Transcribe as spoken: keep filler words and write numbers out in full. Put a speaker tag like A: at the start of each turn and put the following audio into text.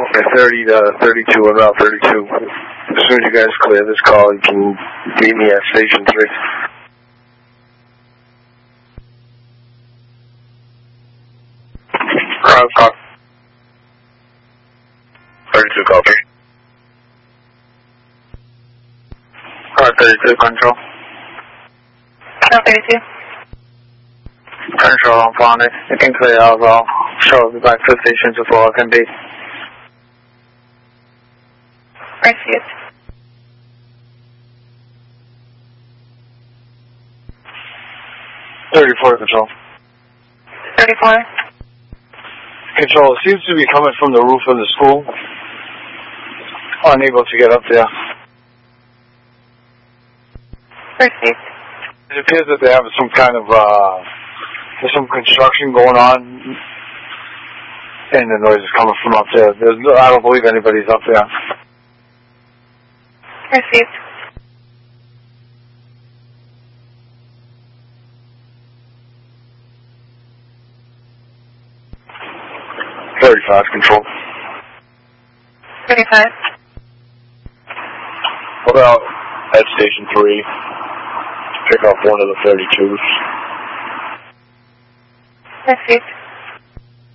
A: Okay, thirty to thirty-two and Route thirty-two. As soon as you guys clear this call, you can meet me at Station three. Route copy. thirty-two copy. Route thirty-two, control.
B: Route thirty-two.
A: Control, I'm found it. You can clear out all. Show me back to station two four, I can be.
B: Received.
A: thirty-four, control.
B: thirty-four.
A: Control, it seems to be coming from the roof of the school. Unable to get up there.
B: Received.
A: It appears that they have some kind of, uh, there's some construction going on, and the noise is coming from up there. There's no, I don't believe anybody's up there.
B: Received.
A: thirty-five, control.
B: thirty-five.
A: What about at Station three? Pick up one of the thirty-twos.
B: Received.